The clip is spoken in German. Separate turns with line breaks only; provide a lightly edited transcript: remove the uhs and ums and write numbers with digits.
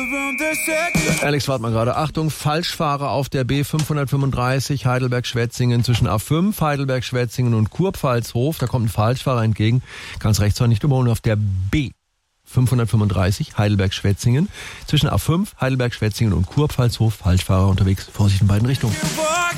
Alex, warte mal gerade. Achtung, Falschfahrer auf der B535 Heidelberg-Schwetzingen zwischen A5, Heidelberg-Schwetzingen und Kurpfalzhof. Da kommt ein Falschfahrer entgegen. Ganz rechts nicht überholen auf der B535 Heidelberg-Schwetzingen zwischen A5, Heidelberg-Schwetzingen und Kurpfalzhof. Falschfahrer unterwegs. Vorsicht in beiden Richtungen.